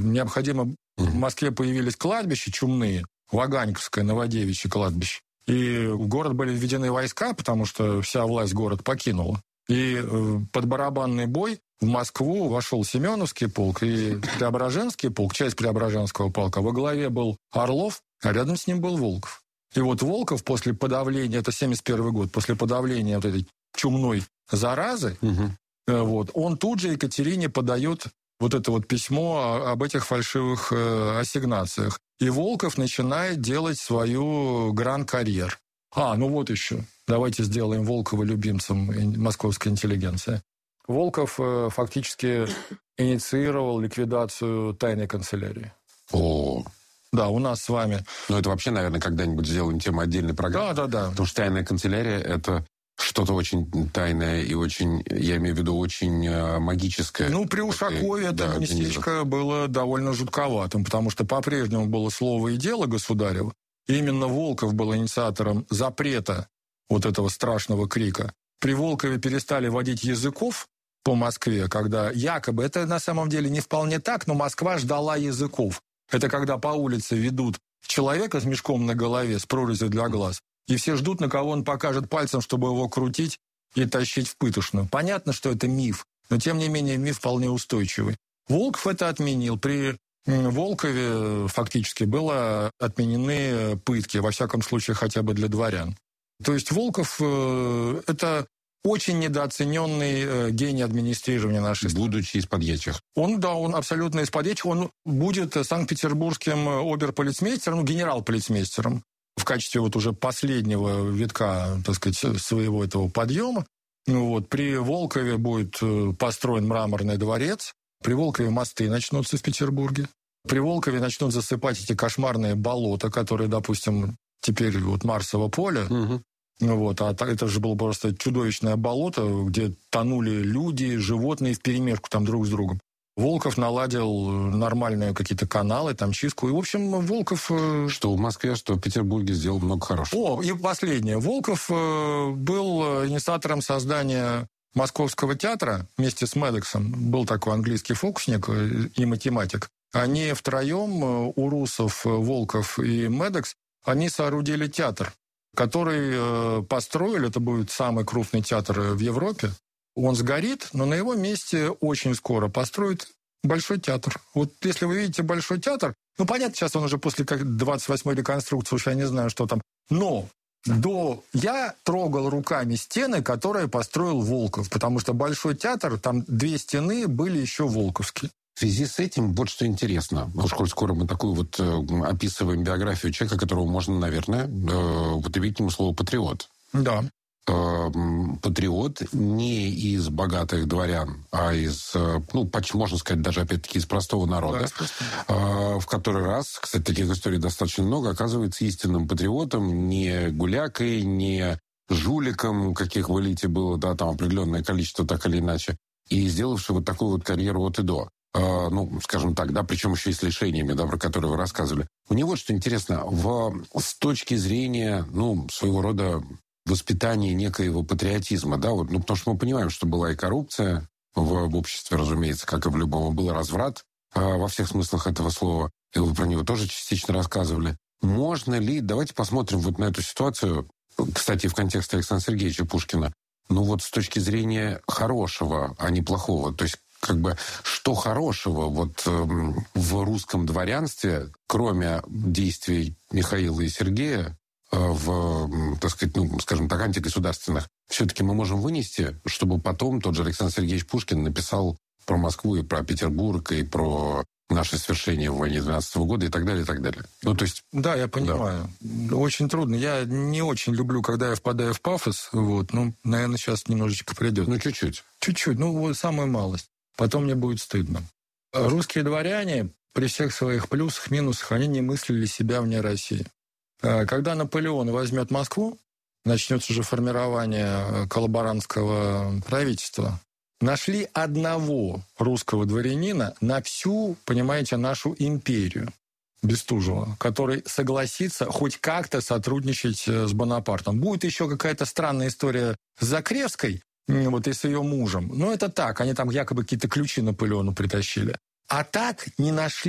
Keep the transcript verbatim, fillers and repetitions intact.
необходимо... В Москве появились кладбища чумные, Ваганьковское, Новодевичье кладбище. И в город были введены войска, потому что вся власть город покинула. И под барабанный бой в Москву вошел Семеновский полк и Преображенский полк, часть Преображенского полка. Во главе был Орлов, а рядом с ним был Волков. И вот Волков после подавления, это семьдесят первый год, после подавления вот этой чумной заразы, угу. вот, он тут же Екатерине подает вот это вот письмо об этих фальшивых э, ассигнациях. И Волков начинает делать свою гран-карьер. А, ну вот еще. Давайте сделаем Волкова любимцем московской интеллигенции. Волков э, фактически инициировал ликвидацию тайной канцелярии. О, да, у нас с вами... Ну, это вообще, наверное, когда-нибудь сделаем тему отдельной программы. Да, да, да. Потому что тайная канцелярия – это... Что-то очень тайное и очень, я имею в виду, очень э, магическое. Ну, при Ушакове это да, местечко было довольно жутковатым, потому что по-прежнему было слово и дело государева. И именно Волков был инициатором запрета вот этого страшного крика. При Волкове перестали водить языков по Москве, когда якобы, это на самом деле не вполне так, но Москва ждала языков. Это когда по улице ведут человека с мешком на голове, с прорезью для глаз, и все ждут, на кого он покажет пальцем, чтобы его крутить и тащить в пытошную. Понятно, что это миф, но тем не менее миф вполне устойчивый. Волков это отменил. При Волкове фактически было отменены пытки, во всяком случае хотя бы для дворян. То есть Волков – это очень недооцененный гений администрирования нашей страны. Будучи из подьячих. Он, да, он абсолютно из подьячих. Он будет санкт-петербургским оберполицмейстером, ну, генерал-полицмейстером. В качестве вот уже последнего витка, так сказать, своего этого подъема. Вот. При Волкове будет построен мраморный дворец. При Волкове мосты начнутся в Петербурге. При Волкове начнут засыпать эти кошмарные болота, которые, допустим, теперь вот Марсово поле. Угу. Вот. А это же было просто чудовищное болото, где тонули люди, животные вперемешку там друг с другом. Волков наладил нормальные какие-то каналы, там чистку. И, в общем, Волков... Что в Москве, что в Петербурге сделал много хорошего. О, и последнее. Волков был инициатором создания Московского театра вместе с Медексом. Был такой английский фокусник и математик. Они втроем, Урусов, Волков и Медекс, они соорудили театр, который построили. Это будет самый крупный театр в Европе. Он сгорит, но на его месте очень скоро построят Большой театр. Вот если вы видите Большой театр, ну, понятно, сейчас он уже после двадцать восьмой реконструкции, уж я не знаю, что там, но до... я трогал руками стены, которые построил Волков, потому что Большой театр, там две стены были еще волковские. В связи с этим вот что интересно. Ну, коль скоро мы такую вот э, описываем биографию человека, которого можно, наверное, э, употребить ему слово «патриот». Да. Патриот не из богатых дворян, а из, ну, можно сказать, даже, опять-таки, из простого народа, да, в который раз, кстати, таких историй достаточно много, оказывается истинным патриотом, не гулякой, не жуликом, каких в элите было, да, там определенное количество, так или иначе, и сделавший вот такую вот карьеру от и до. Ну, скажем так, да, причем еще и с лишениями, да, про которые вы рассказывали. У него, что интересно, в, с точки зрения, ну, своего рода воспитание некоего патриотизма, да, вот, ну, потому что мы понимаем, что была и коррупция в, в обществе, разумеется, как и в любом, был разврат а, во всех смыслах этого слова, и вы про него тоже частично рассказывали. Можно ли, давайте посмотрим вот на эту ситуацию, кстати, в контексте Александра Сергеевича Пушкина, ну вот с точки зрения хорошего, а не плохого, то есть как бы что хорошего вот э, в русском дворянстве, кроме действий Михаила и Сергея, в, так сказать, ну, скажем так, антигосударственных, все-таки мы можем вынести, чтобы потом тот же Александр Сергеевич Пушкин написал про Москву и про Петербург, и про наши свершения в войне двенадцатого года и так далее, и так далее. Ну, то есть... Да, я понимаю. Да. Очень трудно. Я не очень люблю, когда я впадаю в пафос. Вот. Ну, наверное, сейчас немножечко придет. Ну, чуть-чуть. Чуть-чуть. Ну, вот самую малость. Потом мне будет стыдно. Русские дворяне при всех своих плюсах, минусах, они не мыслили себя вне России. Когда Наполеон возьмет Москву, начнется же формирование коллаборантского правительства. Нашли одного русского дворянина на всю, понимаете, нашу империю, Бестужева, который согласится хоть как-то сотрудничать с Бонапартом. Будет еще какая-то странная история с Закревской, вот и с ее мужем. Но это так, они там якобы какие-то ключи Наполеону притащили. А так не нашли